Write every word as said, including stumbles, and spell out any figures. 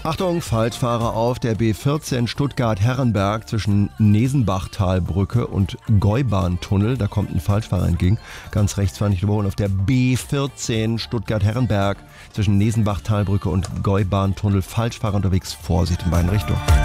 Achtung, Falschfahrer auf der B vierzehn Stuttgart-Herrenberg zwischen Nesenbachtalbrücke und Gäubahntunnel. Da kommt ein Falschfahrer entgegen. Ganz rechts fahren, nicht überholen. Auf der B vierzehn Stuttgart-Herrenberg zwischen Nesenbachtalbrücke und Gäubahntunnel. Falschfahrer unterwegs. Vorsicht in beiden Richtungen.